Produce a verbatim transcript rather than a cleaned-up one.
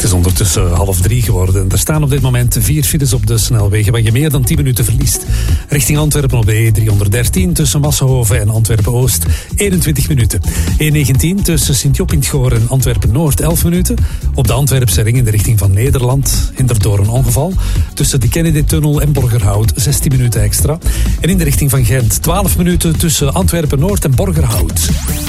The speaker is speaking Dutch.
is ondertussen half drie geworden. Er staan op dit moment vier files op de snelwegen waar je meer dan tien minuten verliest. Richting Antwerpen op de E driehonderddertien tussen Massenhoven en Antwerpen-Oost eenentwintig minuten. E negentien tussen Sint-Job in het Goor en Antwerpen-Noord elf minuten. Op de Antwerpse ring in de richting van Nederland hindert door een ongeval. Tussen de Kennedy-tunnel en Borgerhout zestien minuten extra. En in de richting van Gent twaalf minuten tussen Antwerpen-Noord en Borgerhout.